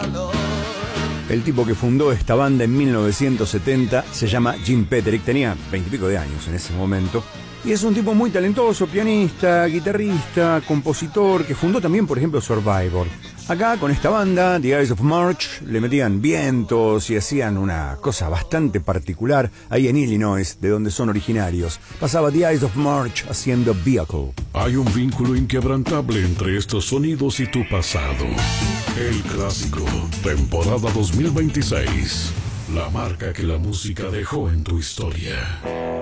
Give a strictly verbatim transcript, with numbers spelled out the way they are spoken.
El tipo que fundó esta banda en mil novecientos setenta se llama Jim Peterick, tenía veintipico de años en ese momento. Y es un tipo muy talentoso, pianista, guitarrista, compositor, que fundó también, por ejemplo, Survivor. Acá, con esta banda, The Eyes of March, le metían vientos y hacían una cosa bastante particular ahí en Illinois, de donde son originarios. Pasaba The Eyes of March haciendo Vehicle. Hay un vínculo inquebrantable entre estos sonidos y tu pasado. El Clásico, temporada dos mil veintiséis. La marca que la música dejó en tu historia.